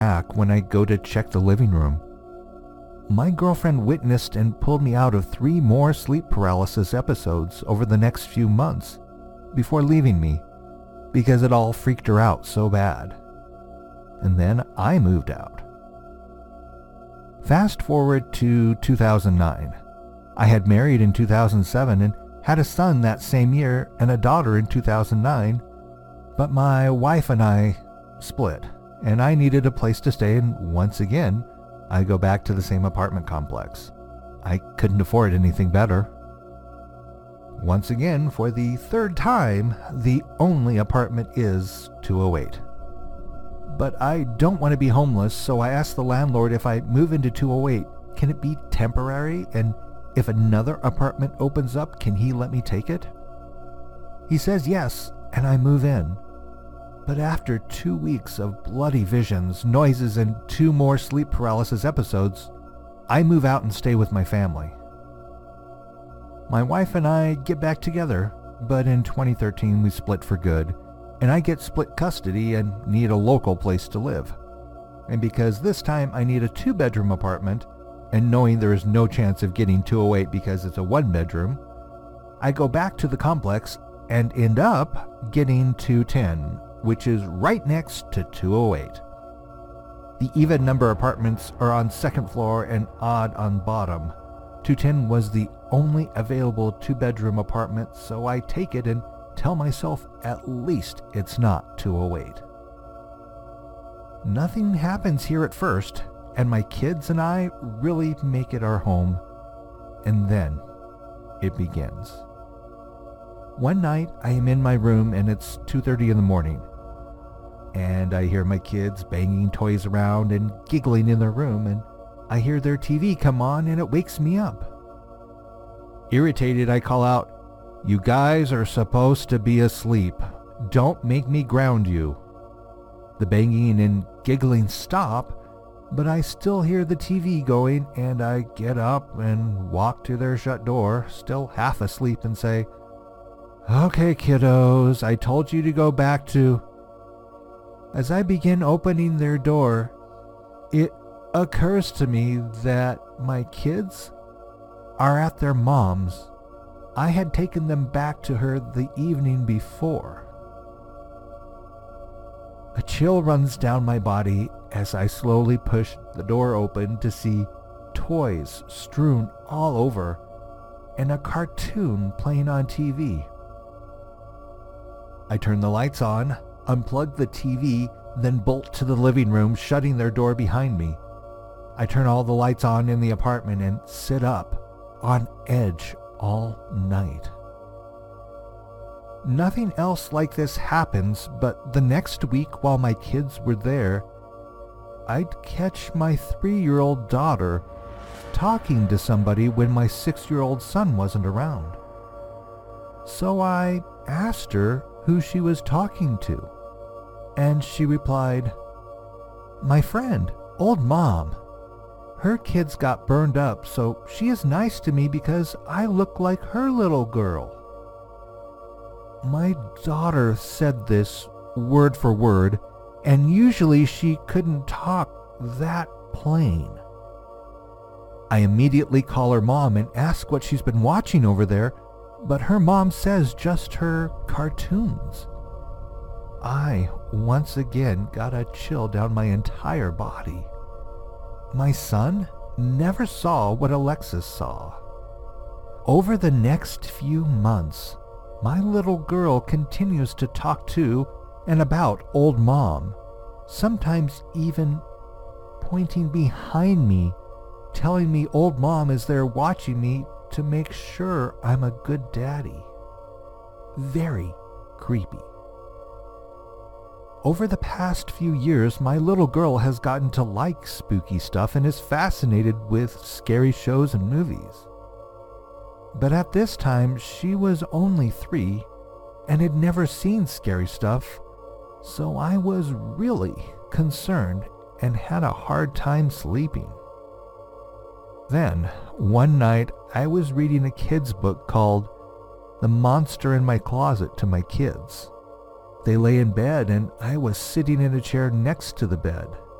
back when I go to check the living room. My girlfriend witnessed and pulled me out of 3 more sleep paralysis episodes over the next few months before leaving me because it all freaked her out so bad. And then I moved out. Fast forward to 2009. I had married in 2007 and had a son that same year and a daughter in 2009, but my wife and I split, and I needed a place to stay, and once again, I go back to the same apartment complex. I couldn't afford anything better. Once again, for the 3rd time, the only apartment is 208. But I don't want to be homeless, so I asked the landlord if I move into 208, can it be temporary, and if another apartment opens up, can he let me take it? He says yes, and I move in. But after 2 weeks of bloody visions, noises, and 2 more sleep paralysis episodes, I move out and stay with my family. My wife and I get back together, but in 2013 we split for good, and I get split custody and need a local place to live. And because this time I need a 2-bedroom apartment, and knowing there is no chance of getting 208 because it's a 1-bedroom, I go back to the complex and end up getting 210, which is right next to 208. The even number apartments are on 2nd floor and odd on bottom. 210 was the only available 2-bedroom apartment, so I take it and tell myself at least it's not 208. Nothing happens here at first, and my kids and I really make it our home, and then it begins. One night I am in my room and it's 2:30 in the morning, and I hear my kids banging toys around and giggling in their room, and I hear their TV come on and it wakes me up. Irritated, I call out, "You guys are supposed to be asleep. Don't make me ground you." The banging and giggling stop, but I still hear the TV going, and I get up and walk to their shut door, still half asleep, and say, "Okay, kiddos, I told you to go back to..." As I begin opening their door, it occurs to me that my kids are at their mom's. I had taken them back to her the evening before. A chill runs down my body as I slowly push the door open to see toys strewn all over and a cartoon playing on TV. I turn the lights on, unplug the TV, then bolt to the living room, shutting their door behind me. I turn all the lights on in the apartment and sit up, on edge all night. Nothing else like this happens, but the next week while my kids were there, I'd catch my 3-year-old daughter talking to somebody when my 6-year-old son wasn't around. So I asked her who she was talking to, and she replied, "My friend, old mom. Her kids got burned up, so she is nice to me because I look like her little girl." My daughter said this word for word, and usually she couldn't talk that plain. I immediately call her mom and ask what she's been watching over there, but her mom says just her cartoons. I once again got a chill down my entire body. My son never saw what Alexis saw. Over the next few months, my little girl continues to talk to and about old mom, sometimes even pointing behind me, telling me old mom is there watching me to make sure I'm a good daddy. Very creepy. Over the past few years, my little girl has gotten to like spooky stuff and is fascinated with scary shows and movies. But at this time, she was only 3 and had never seen scary stuff, so I was really concerned and had a hard time sleeping. Then, one night, I was reading a kid's book called The Monster in My Closet to my kids. They lay in bed and I was sitting in a chair next to the bed.